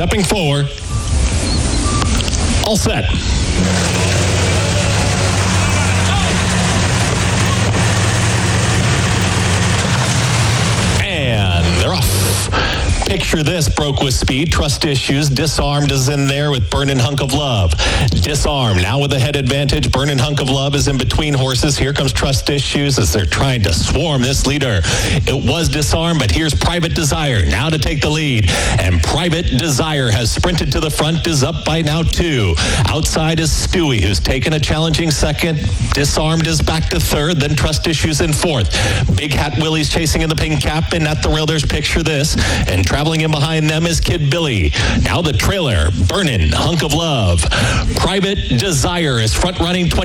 stepping forward. All set. And they're off. Picture this, broke with speed, trust issues, disarmed is in there with Burnin' Hunk of Love. Disarmed, now with a head advantage, Burnin' Hunk of Love is in between horses. Here comes trust issues as they're trying to swarm this leader. It was disarmed, but here's Private Desire now to take the lead. And Private Desire has sprinted to the front, is up by now 2. Outside is Stewie, who's taken a challenging second. Disarmed is back to third, then trust issues in fourth. Big Hat Willie's chasing in the pink cap, and at the rail there's Picture This. And traveling in behind them is Kid Billy. Now the trailer, Burnin' Hunk of Love. Private Desire is front running 20.